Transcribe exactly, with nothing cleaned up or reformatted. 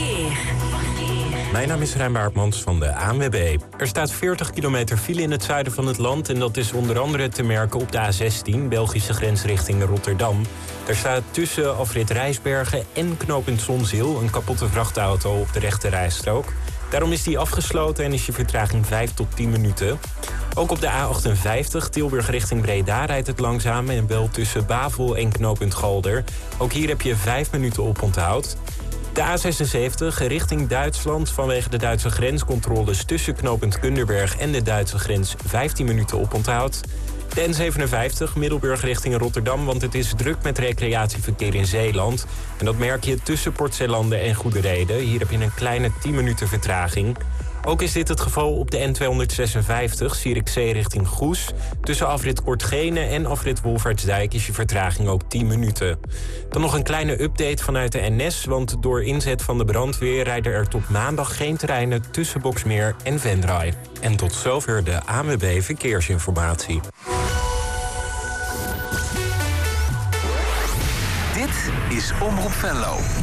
Verkeer. Mijn naam is Rijn Baartmans van de A N W B. Er staat veertig kilometer file in het zuiden van het land en dat is onder andere te merken op de A zestien, Belgische grens richting Rotterdam. Daar staat tussen afrit Rijsbergen en knooppunt Zonzeel een kapotte vrachtauto op de rechte rijstrook. Daarom is die afgesloten en is je vertraging vijf tot tien minuten. Ook op de A achtenvijftig, Tilburg richting Breda, rijdt het langzaam en wel tussen Bavel en knooppunt Galder. Ook hier heb je vijf minuten oponthoud. De A zesenzeventig richting Duitsland vanwege de Duitse grenscontroles tussen knooppunt Kunderberg en de Duitse grens vijftien minuten oponthoud. De N zevenenvijftig Middelburg richting Rotterdam, want het is druk met recreatieverkeer in Zeeland. En dat merk je tussen Port Zeelanden en Goedereden. Hier heb je een kleine tien minuten vertraging. Ook is dit het geval op de N tweehonderdzesenvijftig, Zierikzee richting Goes. Tussen afrit Kortgene en afrit Wolvaartsdijk is je vertraging ook tien minuten. Dan nog een kleine update vanuit de N S, want door inzet van de brandweer rijden er tot maandag geen treinen tussen Boxmeer en Venray. En tot zover de A N W B Verkeersinformatie. Dit is Omroep Venlo.